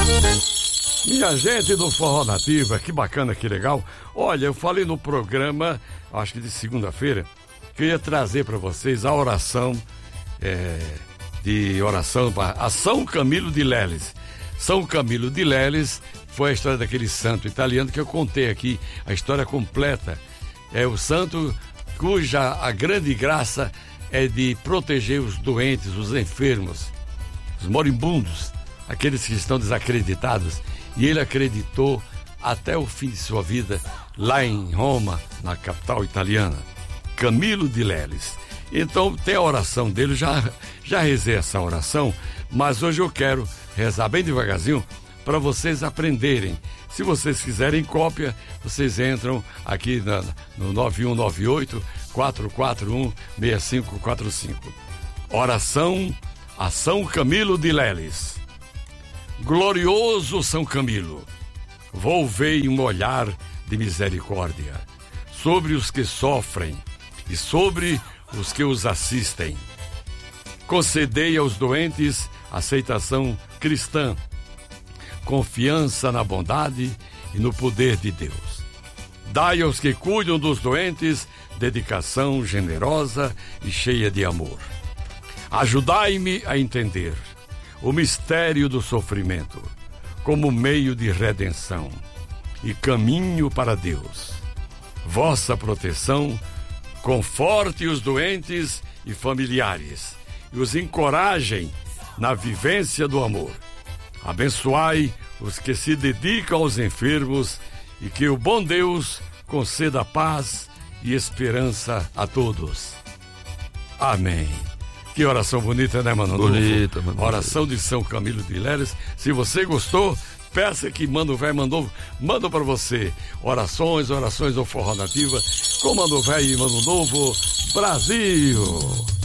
Minha gente do Forró Nativa, que bacana, que legal. Olha, eu falei no programa, acho que de segunda-feira, que eu ia trazer para vocês a oração, para São Camilo de Leles. São Camilo de Leles foi a história daquele santo italiano que eu contei aqui, a história completa. É o santo cuja a grande graça é de proteger os doentes, os enfermos, os moribundos, aqueles que estão desacreditados. E ele acreditou até o fim de sua vida lá em Roma, na capital italiana, Camilo de Leles. Então tem a oração dele, já rezei essa oração, mas hoje eu quero rezar bem devagarzinho para vocês aprenderem. Se vocês quiserem cópia, vocês entram aqui no 9198-441-6545. Oração a São Camilo de Leles. Glorioso São Camilo, volvei um olhar de misericórdia sobre os que sofrem e sobre os que os assistem. Concedei aos doentes aceitação cristã, confiança na bondade e no poder de Deus. Dai aos que cuidam dos doentes dedicação generosa e cheia de amor. Ajudai-me a entender o mistério do sofrimento como meio de redenção e caminho para Deus. Vossa proteção conforte os doentes e familiares e os encorajem na vivência do amor. Abençoai os que se dedicam aos enfermos e que o bom Deus conceda paz e esperança a todos. Amém. Que oração bonita, né, Mano? Bonita, mano. Oração de São Camilo de Leles. Se você gostou, peça que Mano Velho manda para você. Orações do Forró Nativa com Mano Velho e Mano Novo. Brasil!